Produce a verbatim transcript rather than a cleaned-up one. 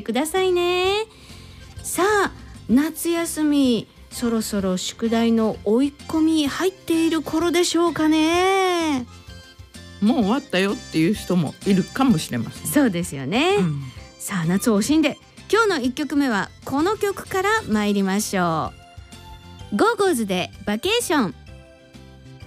くださいね。さあ、夏休みそろそろ宿題の追い込み入っている頃でしょうかね。 もう終わったよっていう人もいるかもしれません。 そうですよね、うん、さあ夏を惜しんで今日のいっきょくめはこの曲から参りましょう。ゴーゴーズでバケーション。